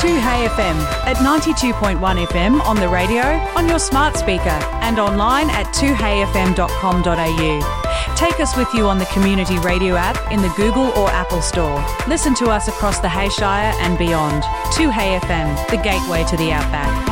2Hey FM at 92.1 FM on the radio, on your smart speaker and online at 2heyfm.com.au. Take us with you on the Community Radio app in the Google or Apple Store. Listen to us across the Hayshire and beyond. 2Hey FM, the gateway to the outback.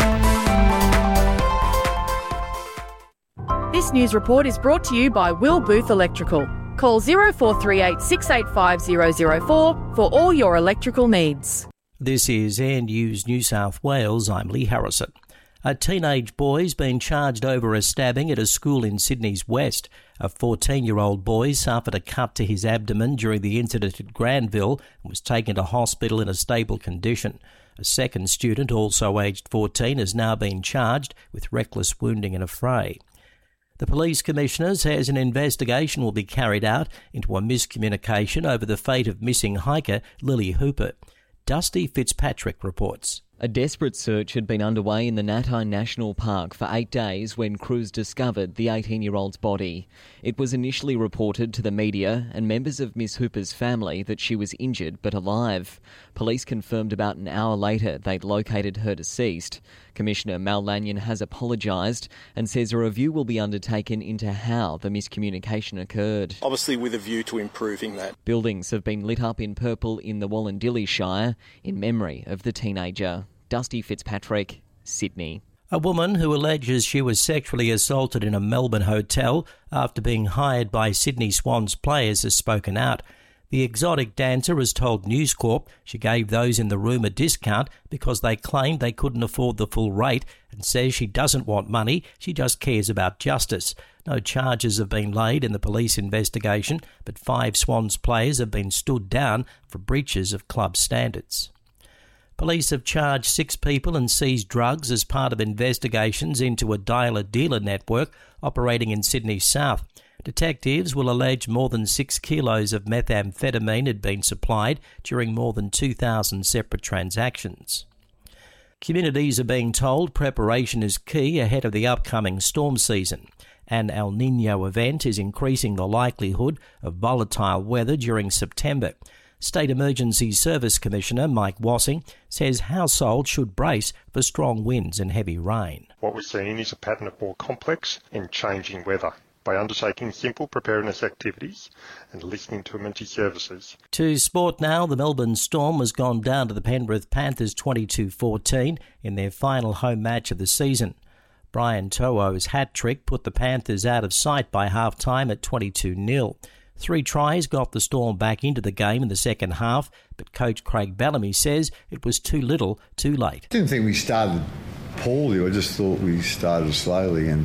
This news report is brought to you by Will Booth Electrical. Call 0438 685 004 for all your electrical needs. This is Air News New South Wales. I'm Lee Harrison. A teenage boy's been charged over a stabbing at a school in Sydney's West. A 14-year-old boy suffered a cut to his abdomen during the incident at Granville and was taken to hospital in a stable condition. A second student, also aged 14, has now been charged with reckless wounding in a fray. The Police Commissioner says an investigation will be carried out into a miscommunication over the fate of missing hiker Lily Hooper. Dusty Fitzpatrick reports. A desperate search had been underway in the Natine National Park for 8 days when crews discovered the 18-year-old's body. It was initially reported to the media and members of Miss Hooper's family that she was injured but alive. Police confirmed about an hour later they'd located her deceased. Commissioner Mal Lanyon has apologised and says a review will be undertaken into how the miscommunication occurred. Obviously with a view to improving that. Buildings have been lit up in purple in the Wallandilly Shire in memory of the teenager. Dusty Fitzpatrick, Sydney. A woman who alleges she was sexually assaulted in a Melbourne hotel after being hired by Sydney Swans players has spoken out. The exotic dancer has told News Corp she gave those in the room a discount because they claimed they couldn't afford the full rate and says she doesn't want money, she just cares about justice. No charges have been laid in the police investigation, but 5 Swans players have been stood down for breaches of club standards. Police have charged 6 people and seized drugs as part of investigations into a dealer-dealer network operating in Sydney South. Detectives will allege more than 6 kilos of methamphetamine had been supplied during more than 2,000 separate transactions. Communities are being told preparation is key ahead of the upcoming storm season. An El Niño event is increasing the likelihood of volatile weather during September. State Emergency Service Commissioner Mike Wassing says households should brace for strong winds and heavy rain. What we're seeing is a pattern of more complex and changing weather. By undertaking simple preparedness activities and listening to emergency services. To sport now, the Melbourne Storm has gone down to the Penrith Panthers 22-14 in their final home match of the season. Brian To'o's hat-trick put the Panthers out of sight by half-time at 22-0. 3 tries got the Storm back into the game in the second half, but coach Craig Bellamy says it was too little, too late. I didn't think we started poorly. I just thought we started slowly and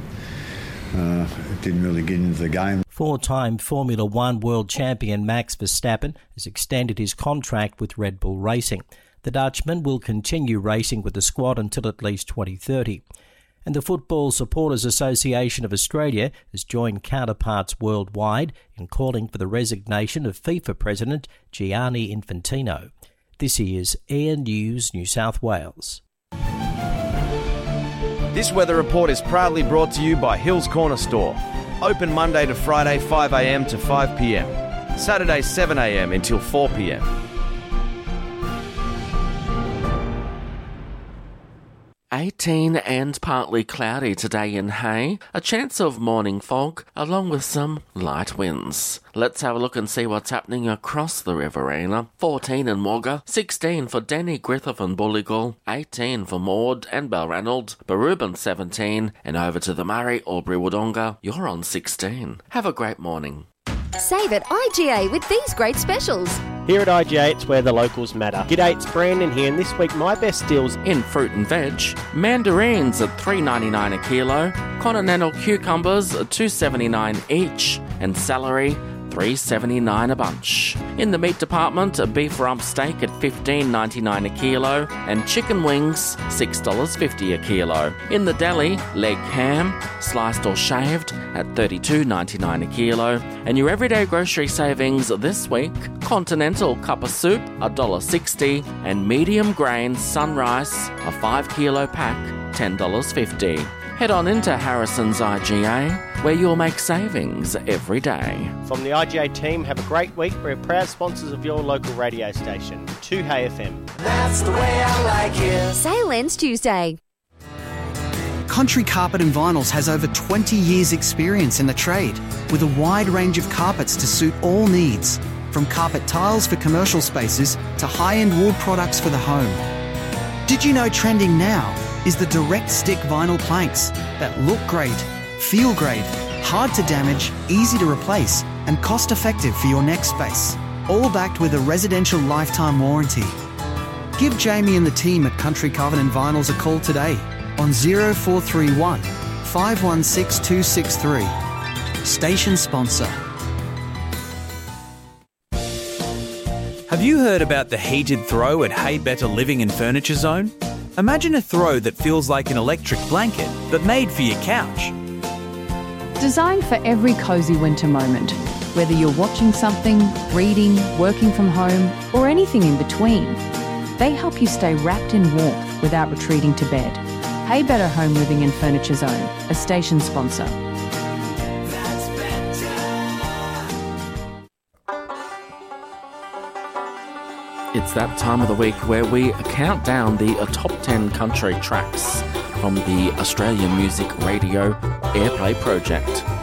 it didn't really get into the game. 4-time Formula One world champion Max Verstappen has extended his contract with Red Bull Racing. The Dutchman will continue racing with the squad until at least 2030. And the Football Supporters Association of Australia has joined counterparts worldwide in calling for the resignation of FIFA President Gianni Infantino. This is Air News New South Wales. This weather report is proudly brought to you by Hills Corner Store. Open Monday to Friday 5am to 5pm. Saturday 7am until 4pm. $18 and partly cloudy today in Hay. A chance of morning fog along with some light winds. Let's have a look and see what's happening across the Riverina. 14 in Wagga, 16 for Denny, Griffith and Bulligal, 18 for Maud and Balranald, Barubin 17, and over to the Murray, Albury Wodonga, you're on 16. Have a great morning. Save at IGA with these great specials. Here at IGA, it's where the locals matter. G'day, it's Brandon here, and this week my best deals in fruit and veg. Mandarins at $3.99 a kilo, continental cucumbers at $2.79 each, and celery $3.79 a bunch. In the meat department, a beef rump steak at $15.99 a kilo and chicken wings $6.50 a kilo. In the deli, leg ham, sliced or shaved at $32.99 a kilo. And your everyday grocery savings this week, continental cup of soup $1.60 and medium grain sunrice a 5 kilo pack $10.50. Head on into Harrison's IGA, where you'll make savings every day. From the IGA team, have a great week. We're proud sponsors of your local radio station, 2HFM. That's the way I like it. Sale ends Tuesday. Country Carpet and Vinyls has over 20 years' experience in the trade, with a wide range of carpets to suit all needs, from carpet tiles for commercial spaces to high-end wool products for the home. Did you know trending now is the direct stick vinyl planks that look great, feel great, hard to damage, easy to replace, and cost-effective for your next space, all backed with a residential lifetime warranty. Give Jamie and the team at Country Carpet and Vinyls a call today on 0431 516 263. Station sponsor. Have you heard about the heated throw at Hey Better Living and Furniture Zone? Imagine a throw that feels like an electric blanket, but made for your couch. Designed for every cosy winter moment, whether you're watching something, reading, working from home, or anything in between. They help you stay wrapped in warmth without retreating to bed. Hey Better Home Living and Furniture Zone, a station sponsor. It's that time of the week where we count down the top 10 country tracks from the Australian Music Radio Airplay Project.